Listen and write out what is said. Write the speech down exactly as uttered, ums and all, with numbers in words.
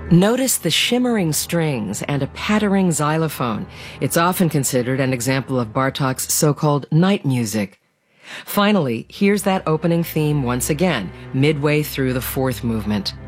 Notice the shimmering strings and a pattering xylophone. It's often considered an example of Bartók's so-called night music. Finally, here's that opening theme once again, midway through the fourth movement.